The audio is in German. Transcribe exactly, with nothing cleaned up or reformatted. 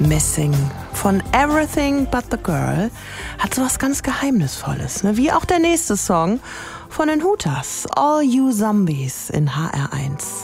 Missing von Everything But The Girl hat sowas ganz Geheimnisvolles, ne? Wie auch der nächste Song von den Hooters, All You Zombies in H R eins.